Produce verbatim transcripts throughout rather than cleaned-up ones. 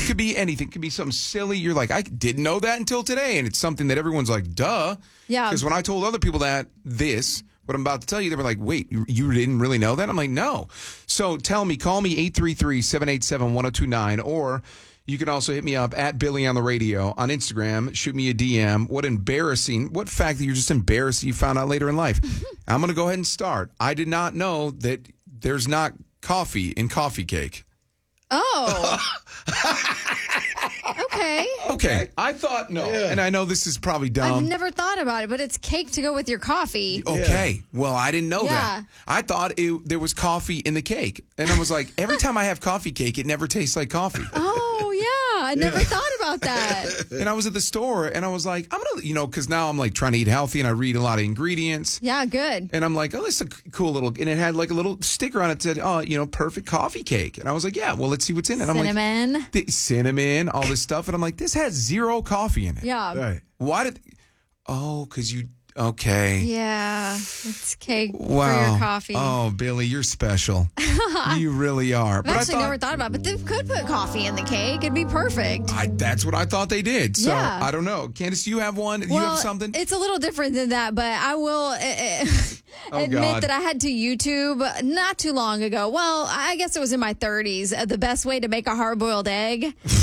could be anything. It could be something silly. You're like, I didn't know that until today. And it's something that everyone's like, duh. Yeah. Because when I told other people that this, what I'm about to tell you, they were like, wait, you, you didn't really know that? I'm like, no. So tell me, call me eight three three, seven eight seven, one oh two nine, or you can also hit me up at Billy on the Radio on Instagram. Shoot me a D M. What embarrassing, what fact that you're just embarrassed that you found out later in life. I'm going to go ahead and start. I did not know that there's not coffee in coffee cake. Oh. Okay. Okay. I thought, no. Yeah. And I know this is probably dumb. I've never thought about it, but it's cake to go with your coffee. Okay. Yeah. Well, I didn't know yeah. that. I thought it, there was coffee in the cake. And I was like, every time I have coffee cake, it never tastes like coffee. Oh, yeah. I never yeah. thought about that. And I was at the store, and I was like, I'm going to, you know, because now I'm like trying to eat healthy, and I read a lot of ingredients. Yeah, good. And I'm like, oh, this is a cool little, and it had like a little sticker on it that said, oh, you know, perfect coffee cake. And I was like, yeah, well, let's see what's in it. Cinnamon. I'm like, the cinnamon, all this stuff. And I'm like, this has zero coffee in it. Yeah. Right. Why did, oh, because you, okay. Yeah, it's cake wow. for your coffee. Oh, Billy, you're special. You really are. I've but actually I thought, never thought about it, but they could put coffee in the cake. It'd be perfect. I, that's what I thought they did. So, yeah. I don't know. Candace, you have one? Well, you have something? It's a little different than that, but I will uh, oh, admit God. that I had to YouTube not too long ago. Well, I guess it was in my thirties. Uh, the best way to make a hard-boiled egg.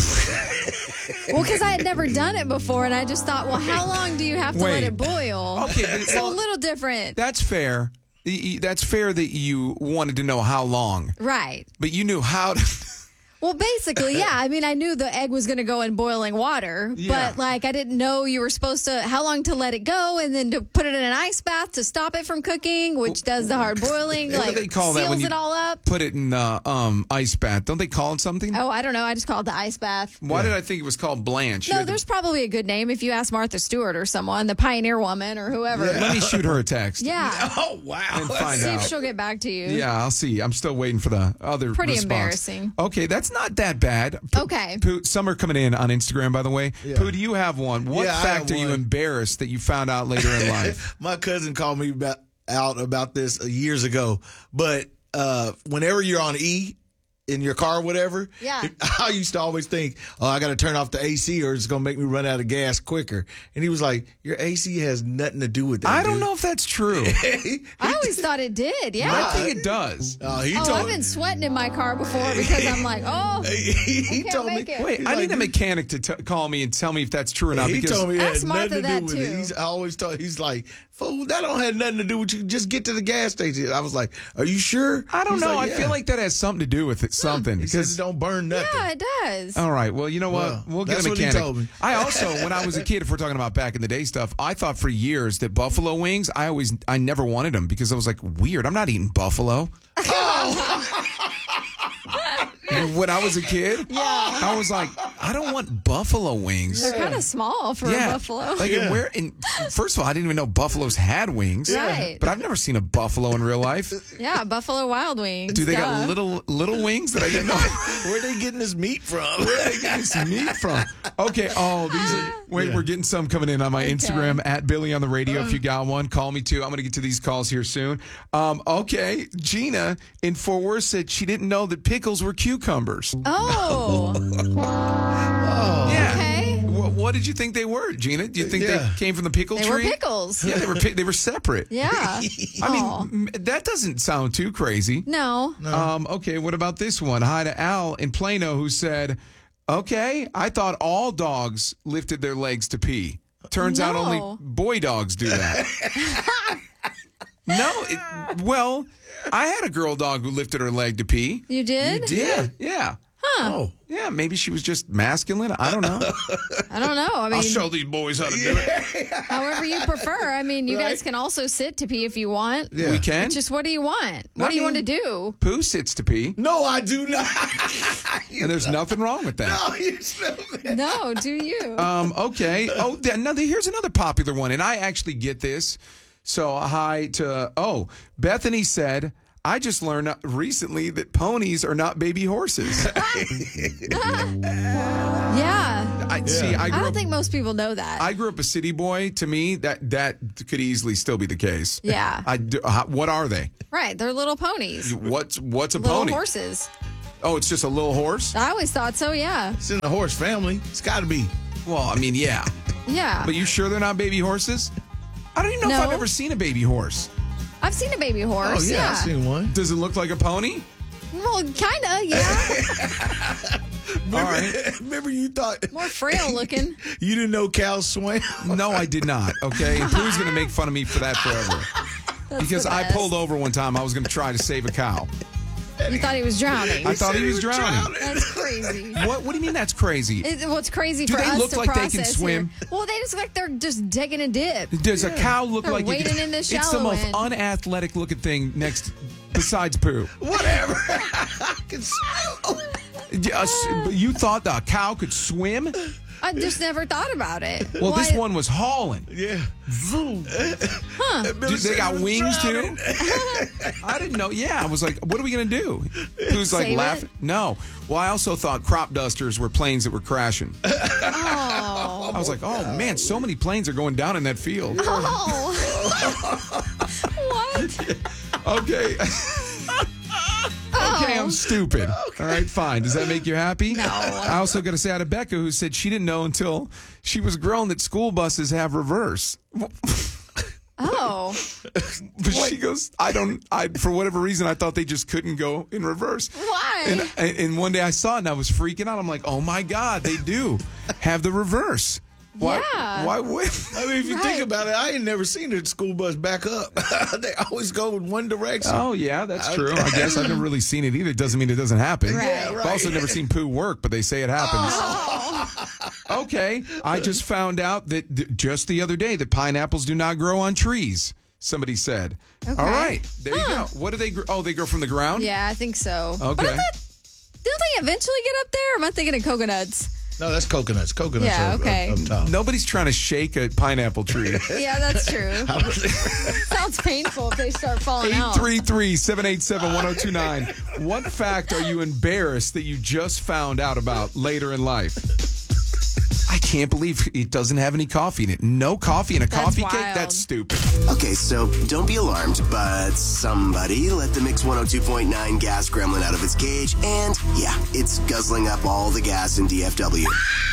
Well, because I had never done it before, and I just thought, well, how long do you have to Wait. let it boil? Okay, but, so well, a little different. That's fair. That's fair that you wanted to know how long. Right. But you knew how to... Well, basically, yeah. I mean, I knew the egg was going to go in boiling water, Yeah. but like I didn't know you were supposed to, how long to let it go and then to put it in an ice bath to stop it from cooking, which does the hard boiling, What do like they call that seals when you it all up. Put it in the um, ice bath. Don't they call it something? Oh, I don't know. I just called it the ice bath. Why Yeah. did I think it was called Blanche? No, You're the- there's probably a good name if you ask Martha Stewart or someone, the pioneer woman or whoever. Yeah. Let me shoot her a text. Yeah. Oh, wow. And find See out. if she'll get back to you. Yeah, I'll see. I'm still waiting for the other Pretty response. embarrassing. Okay, that's not that bad. P- Okay. Pooh, some are coming in on Instagram, by the way. Yeah. Pooh, do you have one? What Yeah, I fact have are you one. embarrassed that you found out later in life? My cousin called me about, out about this uh, years ago. But uh, whenever you're on E in your car or whatever, Yeah. I used to always think, oh, I got to turn off the A C or it's going to make me run out of gas quicker. And he was like, your A C has nothing to do with that. I don't dude. know if that's true. I always thought it did. Yeah. I think it does. Uh, he Oh, told I've been sweating in my car before because I'm like, oh, he I can't told me. make it. Wait, he's I like, need a mechanic to t- call me and tell me if that's true or not. He because told me it had Ask Martha nothing to that, do with too. it. He's I always told he's like, fool, that don't have nothing to do with you. Just get to the gas station. I was like, are you sure? I don't He's know. like, I yeah. feel like that has something to do with it. Something. He says it don't burn nothing. yeah, it does. All right. Well, you know what? Well, we'll get that's a what he mechanic. told me. I also, when I was a kid, if we're talking about back in the day stuff, I thought for years that buffalo wings, I always, I never wanted them because I was like, weird. I'm not eating buffalo. When I was a kid, Yeah. I was like, I don't want buffalo wings. They're kind of small for yeah, a buffalo. Like, and where? And first of all, I didn't even know buffaloes had wings. Right. But I've never seen a buffalo in real life. Yeah, Buffalo Wild Wings. Do they Duh. got little little wings that I didn't know? Where they getting this meat from? Where they getting this meat from? Okay. Oh, these are. Wait, Yeah. we're getting some coming in on my Instagram at Billy on the Radio. If you got one, call me too. I'm going to get to these calls here soon. Um, okay, Gina in Fort Worth said she didn't know that pickles were cucumbers. Oh, Yeah. okay. What, what did you think they were, Gina? Do you think Yeah. they came from the pickle They were tree? pickles. Yeah, they were. pi- They were separate. Yeah. I mean, m- that doesn't sound too crazy. No. Um, okay, what about this one? Hi to Al in Plano who said, okay, I thought all dogs lifted their legs to pee. Turns out No. only boy dogs do that. No, it, well, I had a girl dog who lifted her leg to pee. You did? Yeah, yeah. Oh. Yeah, maybe she was just masculine. I don't know. I don't know. I mean, I'll show these boys how to do it. however you prefer. I mean, you guys can also sit to pee if you want. Yeah. We can. Just what do you want? What I do you want to mean- do? Pooh sits to pee, No, I do not. and there's nothing wrong with that. Oh, you stupid. No, do you? Um, okay. Oh, th- another, here's another popular one, and I actually get this. So, hi to, oh, Bethany said, I just learned recently that ponies are not baby horses. yeah. I see. I I grew don't up. think most people know that. I grew up a city boy. To me, that that could easily still be the case. Yeah. I do, how, what are they? right. They're little ponies. What's what's a Little pony? horses. Oh, it's just a little horse? I always thought so, yeah. It's in the horse family. It's got to be. Well, I mean, yeah. Yeah. But you sure they're not baby horses? I don't even know if No. I've ever seen a baby horse. I've seen a baby horse. Oh, yeah, I've seen one. Does it look like a pony? Well, kind of, yeah. All right. Remember you thought More frail looking. you didn't know cows swam? No, I did not. Okay. And Pooh's going to make fun of me for that forever. That's Because the I best. pulled over one time. I was going to try to save a cow. You thought he was drowning. I thought he said was drowning. That's crazy. What What do you mean that's crazy? It, what's crazy Do for they us look to like they can process swim? here- Well, they just look like they're just taking a dip. Does a cow look They're like it- wading in the It's the shallow most end. unathletic looking thing next besides Pooh. Whatever. I can swim. Yeah, uh, s- but you thought the cow could swim? I just never thought about it. Well, Why- this one was hauling. Yeah. Huh. Do they got wings too? I didn't know. Yeah, I was like, what are we going to do? Who's like Save laughing? it? No. Well, I also thought crop dusters were planes that were crashing. Oh. I was like, oh, man, so many planes are going down in that field. Oh. What? Okay. Okay, I'm stupid. All right, fine. Does that make you happy? No. I also got to say hi to Becca, who said she didn't know until she was grown that school buses have reverse. Oh. But she goes, I don't, I for whatever reason, I thought they just couldn't go in reverse. Why? And, and one day I saw it and I was freaking out. I'm like, oh my God, they do have the reverse. Why, Yeah. why would? I mean, if you Right. think about it, I ain't never seen a school bus back up. They always go in one direction. Oh, yeah, that's true. I guess I've never really seen it either. Doesn't mean it doesn't happen. Right. Yeah, right. I've also never seen Pooh work, but they say it happens. Okay, I just found out that th- just the other day that pineapples do not grow on trees. Somebody said. Okay. All right, there you Huh. go. What do they grow? Oh, they grow from the ground? Yeah, I think so. But Okay. I thought, don't they eventually get up there? Or am I thinking of coconuts? No, that's coconuts. Coconuts Yeah, are okay. up, up top. Nobody's trying to shake a pineapple tree. Yeah, that's true. Sounds painful if they start falling out. eight three three, seven eight seven, one oh two nine. What fact are you embarrassed that you just found out about later in life? I can't believe it doesn't have any coffee in it. No coffee in a That's coffee cake? wild. That's stupid. Okay, so don't be alarmed, but somebody let the Mix one oh two point nine gas gremlin out of its cage, and yeah, it's guzzling up all the gas in D F W.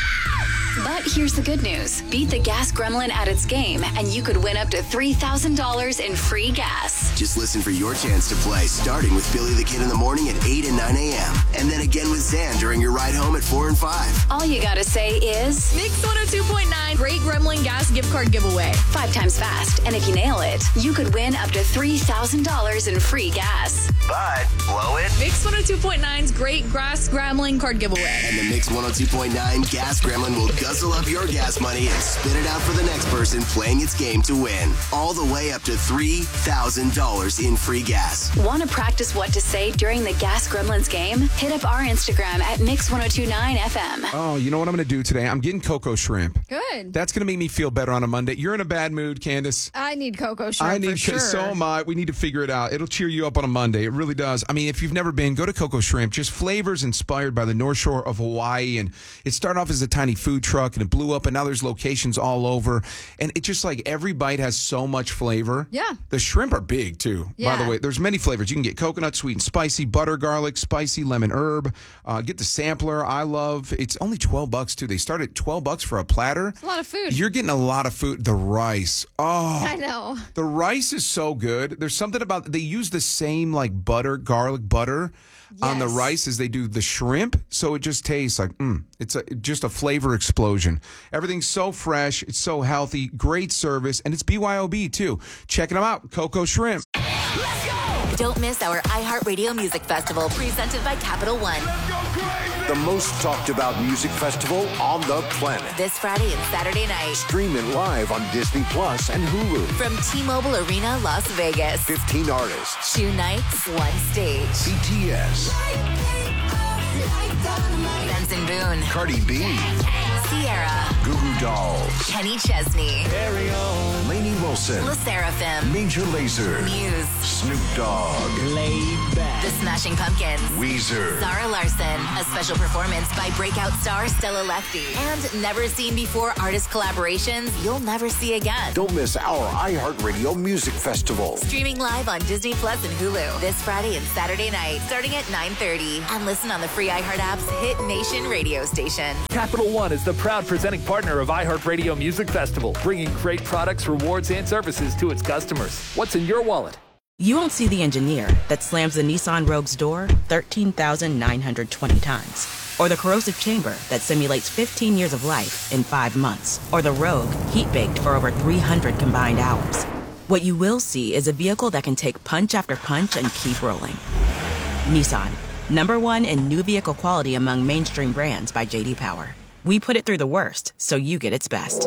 But here's the good news. Beat the gas gremlin at its game, and you could win up to three thousand dollars in free gas. Just listen for your chance to play, starting with Billy the Kid in the morning at eight and nine a.m., and then again with Zan during your ride home at four and five. All you gotta say is Mix one oh two point nine Great Gremlin Gas Gift Card Giveaway. five times fast, and if you nail it, you could win up to three thousand dollars in free gas. But blow it, Mix one oh two point nine's Great Grass Gremlin Card Giveaway. and the Mix one oh two point nine gas gremlin will guzzle up your gas money and spit it out for the next person playing its game to win. All the way up to three thousand dollars in free gas. Want to practice what to say during the Gas Gremlins game? Hit up our Instagram at Mix one oh two nine F M. Oh, you know what I'm going to do today? I'm getting cocoa shrimp. Good. That's going to make me feel better on a Monday. You're in a bad mood, Candace. I need cocoa shrimp I need for sure. so am I. We need to figure it out. It'll cheer you up on a Monday. It really does. I mean, if you've never been, go to Cocoa Shrimp. Just flavors inspired by the North Shore of Hawaii. And it started off as a tiny food truck and it blew up, and now there's locations all over. And it's just like every bite has so much flavor. Yeah. The shrimp are big too. By Yeah. the way, there's many flavors. You can get coconut, sweet and spicy, butter, garlic, spicy, lemon, herb. Uh, get the sampler. I love. It's only twelve bucks too. They start at twelve bucks for a platter. It's a lot of food. You're getting a lot of food. The rice. Oh. I know. The rice is so good. There's something about they use the same like butter, garlic butter on the Yes. rice as they do the shrimp, so it just tastes like mm, it's a, just a flavor explosion. Everything's so fresh, it's so healthy, great service, and it's B Y O B too. Checking them out, Cocoa Shrimp. Don't miss our iHeartRadio Music Festival presented by Capital One. The most talked about music festival on the planet. This Friday and Saturday night Stream it live on Disney Plus and Hulu. from T-Mobile Arena, Las Vegas. fifteen artists. Two nights, one stage. B T S. Benson Boone, Cardi B. Sierra, Goo Goo Dolls, Kenny Chesney, Carry On, Lainey Wilson, La Seraphim, Major Lazer, Muse, Snoop Dogg, Laid Back, The Smashing Pumpkins, Weezer, Zara Larson, a special performance by breakout star Stella Lefty, and never seen before artist collaborations you'll never see again. Don't miss our iHeartRadio Music Festival. Streaming live on Disney Plus and Hulu this Friday and Saturday night, starting at nine thirty. And listen on the free iHeart app's Hit Nation radio station. Capital One is the proud presenting partner of iHeartRadio Music Festival, bringing great products, rewards, and services to its customers. What's in your wallet? You won't see the engineer that slams the Nissan Rogue's door thirteen thousand nine hundred twenty times. Or the corrosive chamber that simulates fifteen years of life in five months. Or the Rogue heat-baked for over three hundred combined hours. What you will see is a vehicle that can take punch after punch and keep rolling. Nissan, number one in new vehicle quality among mainstream brands by J D Power. We put it through the worst, so you get its best.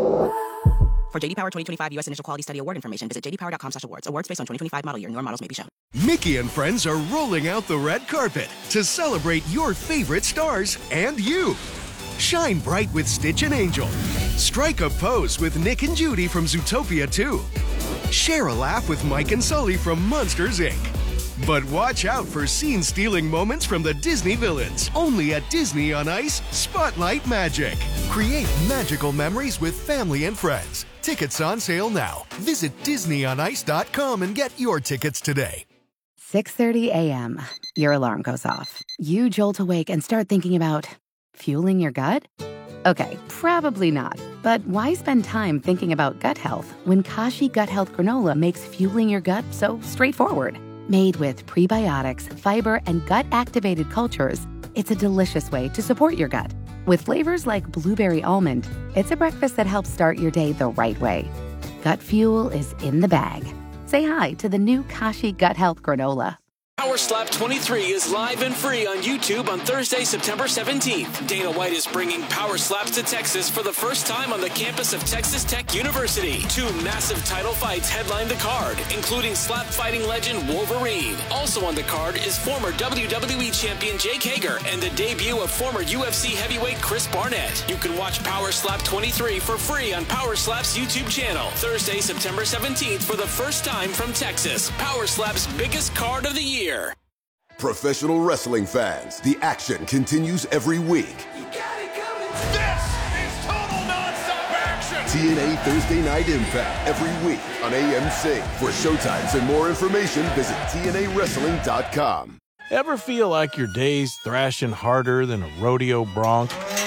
For J D Power twenty twenty-five U S Initial Quality Study Award information, visit j d power dot com slash awards. Awards based on twenty twenty-five model year. Newer models may be shown. Mickey and friends are rolling out the red carpet to celebrate your favorite stars and you. Shine bright with Stitch and Angel. Strike a pose with Nick and Judy from Zootopia two. Share a laugh with Mike and Sully from Monsters, Incorporated. But watch out for scene-stealing moments from the Disney villains. Only at Disney on Ice, Spotlight Magic. Create magical memories with family and friends. Tickets on sale now. Visit disney on ice dot com and get your tickets today. six thirty a.m. Your alarm goes off. You jolt awake and start thinking about fueling your gut? Okay, probably not. But why spend time thinking about gut health when Kashi Gut Health Granola makes fueling your gut so straightforward? Made with prebiotics, fiber, and gut-activated cultures, it's a delicious way to support your gut. With flavors like blueberry almond, it's a breakfast that helps start your day the right way. Gut fuel is in the bag. Say hi to the new Kashi Gut Health Granola. Power Slap twenty-three is live and free on YouTube on Thursday, September seventeenth. Dana White is bringing Power Slaps to Texas for the first time on the campus of Texas Tech University. Two massive title fights headline the card, including slap fighting legend Wolverine. Also on the card is former W W E champion Jake Hager and the debut of former U F C heavyweight Chris Barnett. You can watch Power Slap twenty-three for free on Power Slap's YouTube channel. Thursday, September seventeenth for the first time from Texas. Power Slap's biggest card of the year. Professional wrestling fans, the action continues every week. You got it coming. This is total nonstop action. T N A Thursday Night Impact every week on A M C. For showtimes and more information, visit T N A wrestling dot com. Ever feel like your day's thrashing harder than a rodeo bronc?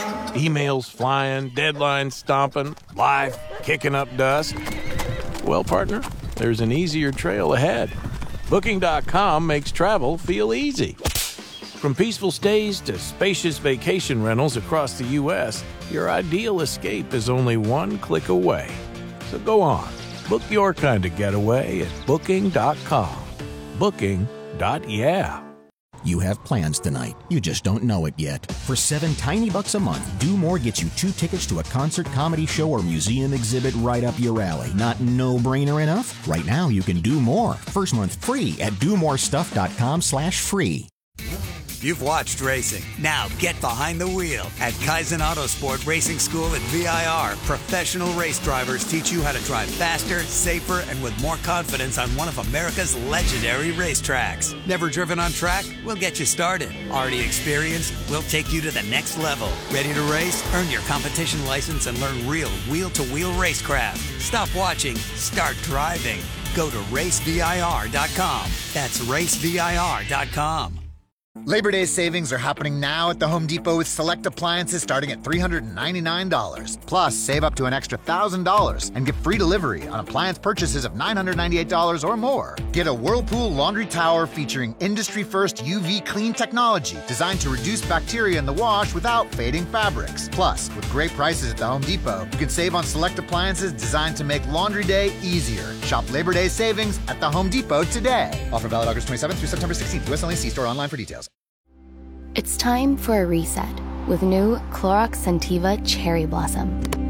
Emails flying, deadlines stomping, life kicking up dust? Well, partner, there's an easier trail ahead. Booking dot com makes travel feel easy. From peaceful stays to spacious vacation rentals across the U S, your ideal escape is only one click away. So go on, book your kind of getaway at Booking dot com. Booking. Yeah. You have plans tonight. You just don't know it yet. For seven tiny bucks a month, Do More gets you two tickets to a concert, comedy show, or museum exhibit right up your alley. Not no-brainer enough? Right now, you can do more. First month free at do more stuff dot com slash free. You've watched racing. Now get behind the wheel. At Kaizen Autosport Racing School at V I R, professional race drivers teach you how to drive faster, safer, and with more confidence on one of America's legendary racetracks. Never driven on track? We'll get you started. Already experienced? We'll take you to the next level. Ready to race? Earn your competition license and learn real wheel-to-wheel racecraft. Stop watching. Start driving. Go to race V I R dot com. That's race V I R dot com. Labor Day savings are happening now at the Home Depot with select appliances starting at three hundred ninety-nine dollars. Plus, save up to an extra one thousand dollars and get free delivery on appliance purchases of nine hundred ninety-eight dollars or more. Get a Whirlpool laundry tower featuring industry-first U V clean technology designed to reduce bacteria in the wash without fading fabrics. Plus, with great prices at the Home Depot, you can save on select appliances designed to make laundry day easier. Shop Labor Day savings at the Home Depot today. Offer valid August twenty-seventh through September sixteenth. U S only. See store online for details. It's time for a reset with new Clorox Scentiva Cherry Blossom.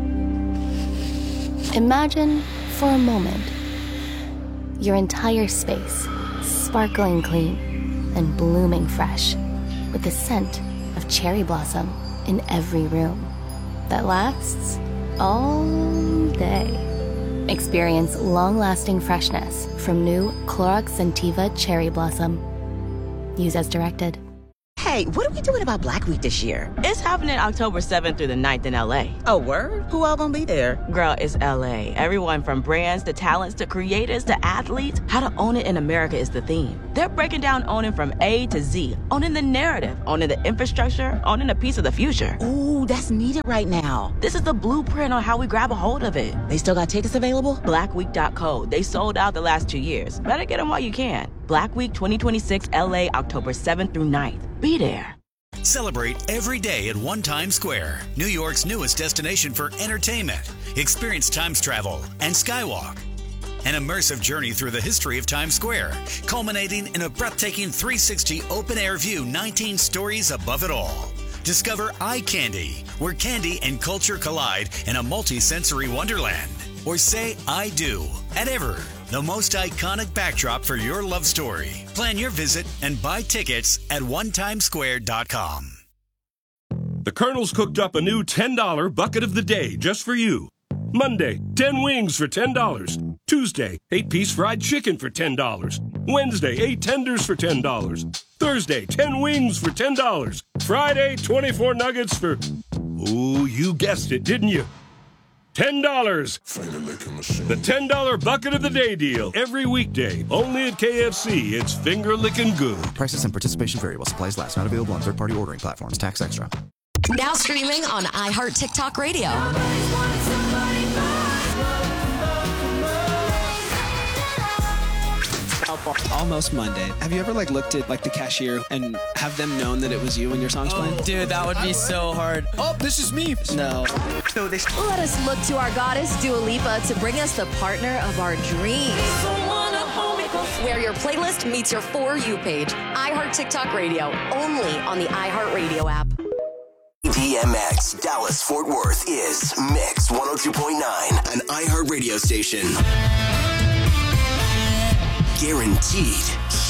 Imagine, for a moment, your entire space sparkling clean and blooming fresh with the scent of cherry blossom in every room. that lasts all day. Experience long-lasting freshness from new Clorox Scentiva Cherry Blossom. Use as directed. Hey, what are we doing about Black Week this year? It's happening October seventh through the ninth in L A. Oh, word? Who all gonna be there? Girl, it's L A. Everyone from brands to talents to creators to athletes. How to own it in America is the theme. They're breaking down owning from A to Z. Owning the narrative, owning the infrastructure, owning a piece of the future. Ooh, that's needed right now. This is the blueprint on how we grab a hold of it. They still got tickets available? black week dot co. They sold out the last two years. Better get them while you can. Black Week twenty twenty-six L A, October seventh through ninth. Be there. Celebrate every day at One Times Square, New York's newest destination for entertainment. Experience Times travel and Skywalk. An immersive journey through the history of Times Square, culminating in a breathtaking three sixty open-air view, nineteen stories above it all. Discover Eye Candy, where candy and culture collide in a multi-sensory wonderland. Or say I do at Ever, the most iconic backdrop for your love story. Plan your visit and buy tickets at one times square dot com. The Colonel's cooked up a new ten dollar bucket of the day just for you. Monday, ten wings for ten dollars. Tuesday, eight piece fried chicken for ten dollars. Wednesday, eight tenders for ten dollars. Thursday, ten wings for ten dollars. Friday, twenty-four nuggets for... Ooh, you guessed it, didn't you? ten dollars. The ten dollar bucket of the day deal. Every weekday. Only at K F C. It's finger licking good. Prices and participation vary while supplies last. Not available on third-party ordering platforms. Tax extra. Now streaming on iHeart TikTok Radio. Almost Monday. Have you ever like looked at like the cashier and have them known that it was you when your song's playing? Dude, that would be so hard. Oh, this is me. No. So this- Let us look to our goddess Dua Lipa to bring us the partner of our dreams. Where your playlist meets your For You page. iHeart TikTok Radio, only on the iHeart Radio app. D M X Dallas Fort Worth is Mix one oh two point nine, an iHeart radio station. Guaranteed